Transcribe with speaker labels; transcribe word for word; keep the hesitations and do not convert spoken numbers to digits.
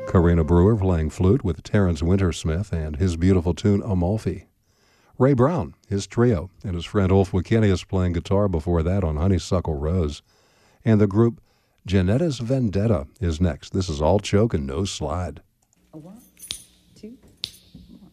Speaker 1: Karina Brewer playing flute with Terrence Wintersmith and his beautiful tune Amalfi. Ray Brown, his trio, and his friend Ulf Wikenius playing guitar before that on Honeysuckle Rose. And the group Janetta's Vendetta is next. This is All Choke and No Slide.
Speaker 2: A one.